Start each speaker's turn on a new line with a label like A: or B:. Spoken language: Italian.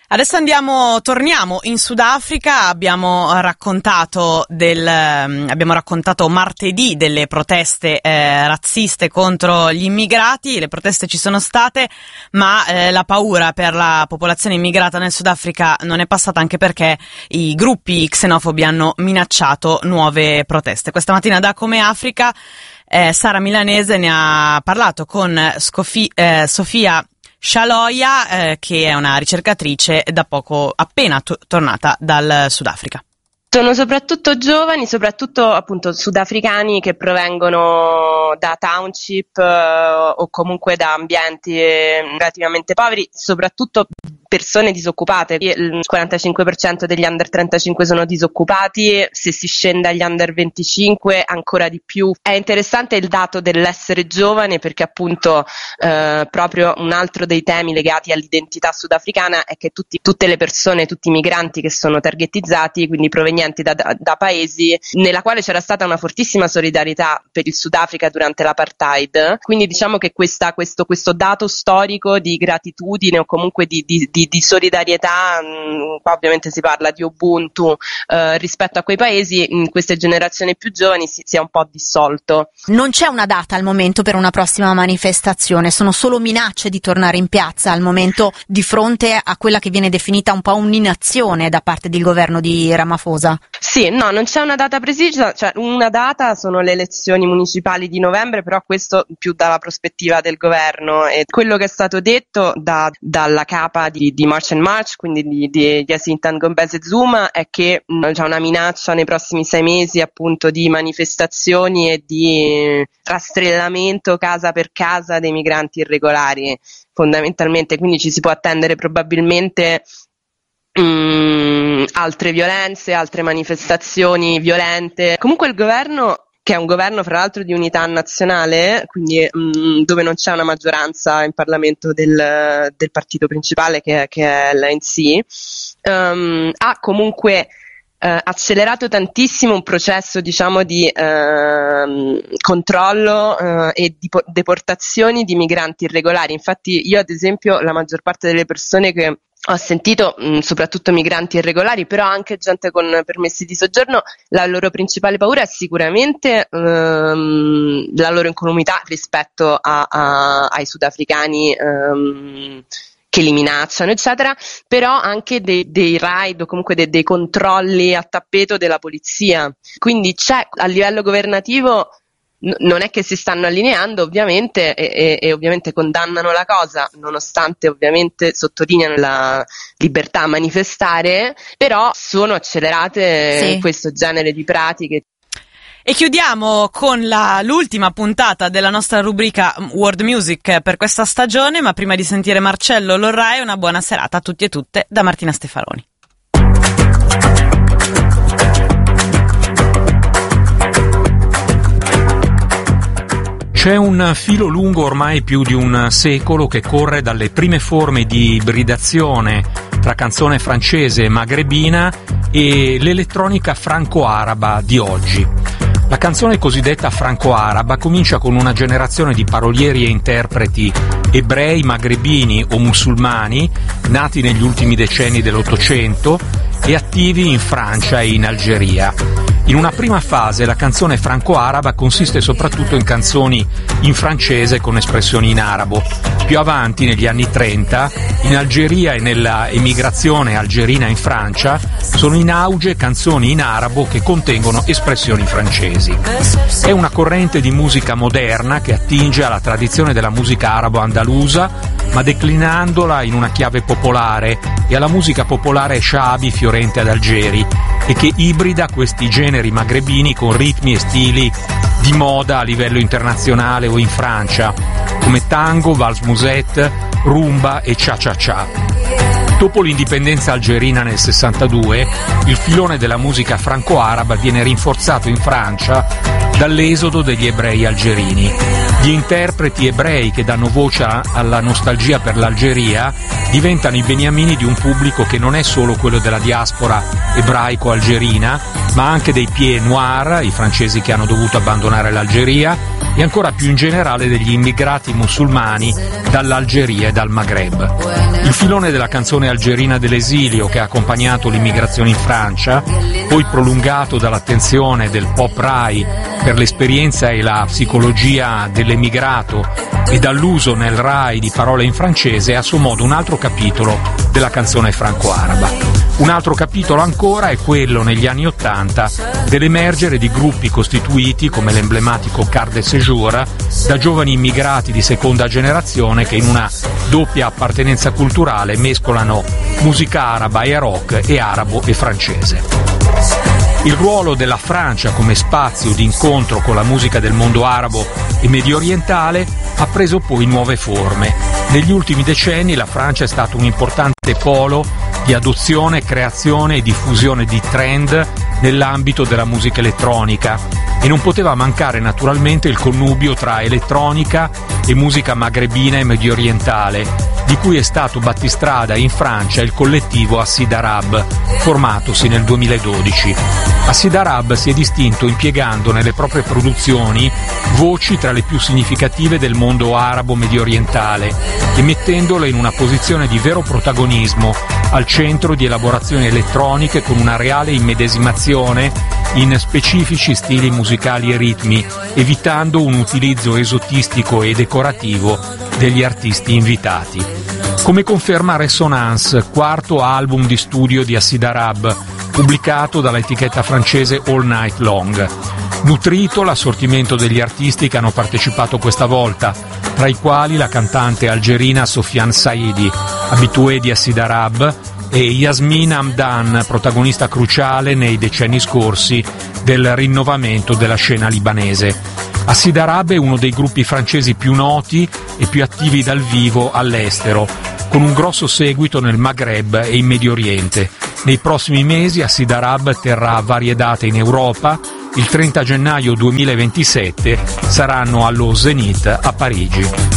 A: Adesso torniamo in Sudafrica. Abbiamo raccontato martedì delle proteste razziste contro gli immigrati. Le proteste ci sono state, ma la paura per la popolazione immigrata nel Sudafrica non è passata, anche perché i gruppi xenofobi hanno minacciato nuove proteste. Questa mattina da Come Africa Sara Milanese ne ha parlato con Sofia Shaloya, che è una ricercatrice da poco appena tornata dal Sudafrica.
B: Sono soprattutto giovani, soprattutto appunto sudafricani che provengono da township o comunque da ambienti relativamente poveri, soprattutto persone disoccupate. Il 45% degli under 35 sono disoccupati, se si scende agli under 25 ancora di più. È interessante il dato dell'essere giovane, perché appunto proprio un altro dei temi legati all'identità sudafricana è che tutte le persone, tutti i migranti che sono targetizzati, quindi provenienti da paesi nella quale c'era stata una fortissima solidarietà per il Sudafrica durante l'apartheid, quindi diciamo che questo dato storico di gratitudine o comunque di solidarietà, qua ovviamente si parla di Ubuntu rispetto a quei paesi, in queste generazioni più giovani si è un po' dissolto.
C: Non c'è una data al momento per una prossima manifestazione, sono solo minacce di tornare in piazza al momento, di fronte a quella che viene definita un po' un'inazione da parte del governo di Ramaphosa.
B: Sì, no, non c'è una data precisa, cioè una data sono le elezioni municipali di novembre, però questo più dalla prospettiva del governo, e quello che è stato detto dalla capa di March and March, quindi di Jacinta Ngombese Zuma, è che c'è una minaccia nei prossimi 6 mesi appunto di manifestazioni e di rastrellamento casa per casa dei migranti irregolari, fondamentalmente, quindi ci si può attendere probabilmente altre violenze, altre manifestazioni violente. Comunque il governo, che è un governo fra l'altro di unità nazionale, quindi dove non c'è una maggioranza in Parlamento del partito principale che è l'ANC, ha comunque accelerato tantissimo un processo, diciamo, di controllo e di deportazioni di migranti irregolari. Infatti io, ad esempio, la maggior parte delle persone che ho sentito, soprattutto migranti irregolari, però anche gente con permessi di soggiorno, la loro principale paura è sicuramente la loro incolumità rispetto ai sudafricani che li minacciano, eccetera, però anche dei raid o comunque dei controlli a tappeto della polizia. Quindi c'è a livello governativo, non è che si stanno allineando ovviamente e ovviamente condannano la cosa, nonostante ovviamente sottolineano la libertà a manifestare, però sono accelerate questo genere di pratiche.
A: E chiudiamo con l'ultima puntata della nostra rubrica World Music per questa stagione, ma prima di sentire Marcello Lorrai, una buona serata a tutti e tutte da Martina Stefaroni.
D: C'è un filo lungo ormai più di un secolo che corre dalle prime forme di ibridazione tra canzone francese e magrebina e l'elettronica franco-araba di oggi. La canzone cosiddetta franco-araba comincia con una generazione di parolieri e interpreti ebrei, magrebini o musulmani nati negli ultimi decenni dell'Ottocento e attivi in Francia e in Algeria. In una prima fase la canzone franco-araba consiste soprattutto in canzoni in francese con espressioni in arabo. Più avanti, negli anni 30, in Algeria e nella emigrazione algerina in Francia, sono in auge canzoni in arabo che contengono espressioni francesi. È una corrente di musica moderna che attinge alla tradizione della musica arabo-andalusa, ma declinandola in una chiave popolare e alla musica popolare shaabi fiorente ad Algeri, e che ibrida questi generi magrebini con ritmi e stili di moda a livello internazionale o in Francia, come tango, valse musette, rumba e cha-cha-cha. Dopo l'indipendenza algerina nel 62, il filone della musica franco-araba viene rinforzato in Francia dall'esodo degli ebrei algerini. Gli interpreti ebrei che danno voce alla nostalgia per l'Algeria diventano i beniamini di un pubblico che non è solo quello della diaspora ebraico-algerina, ma anche dei Pieds Noirs, i francesi che hanno dovuto abbandonare l'Algeria, e ancora più in generale degli immigrati musulmani dall'Algeria e dal Maghreb. Il filone della canzone algerina dell'esilio che ha accompagnato l'immigrazione in Francia, poi prolungato dall'attenzione del pop Rai per l'esperienza e la psicologia dell'emigrato e dall'uso nel Rai di parole in francese, è a suo modo un altro capitolo della canzone franco-araba. Un altro capitolo ancora è quello, negli anni '80, dell'emergere di gruppi costituiti, come l'emblematico Quart de Séjour, da giovani immigrati di seconda generazione che in una doppia appartenenza culturale mescolano musica araba e rock e arabo e francese. Il ruolo della Francia come spazio di incontro con la musica del mondo arabo e medio orientale ha preso poi nuove forme. Negli ultimi decenni la Francia è stato un importante polo di adozione, creazione e diffusione di trend nell'ambito della musica elettronica, e non poteva mancare naturalmente il connubio tra elettronica e musica magrebina e medio orientale, di cui è stato battistrada in Francia il collettivo Acid Arab, formatosi nel 2012. Acid Arab si è distinto impiegando nelle proprie produzioni voci tra le più significative del mondo arabo medio orientale e mettendole in una posizione di vero protagonismo al centro di elaborazioni elettroniche con una reale immedesimazione in specifici stili musicali e ritmi, evitando un utilizzo esotistico e decorativo degli artisti invitati. Come conferma Resonance, quarto album di studio di Acid Arab, pubblicato dall'etichetta francese All Night Long. Nutrito l'assortimento degli artisti che hanno partecipato questa volta, tra i quali la cantante algerina Sofiane Saidi, habitué di Acid Arab, e Yasmine Hamdan, protagonista cruciale nei decenni scorsi del rinnovamento della scena libanese. Acid Arab è uno dei gruppi francesi più noti e più attivi dal vivo all'estero, con un grosso seguito nel Maghreb e in Medio Oriente. Nei prossimi mesi Acid Arab terrà varie date in Europa. Il 30 gennaio 2027 saranno allo Zénith a Parigi.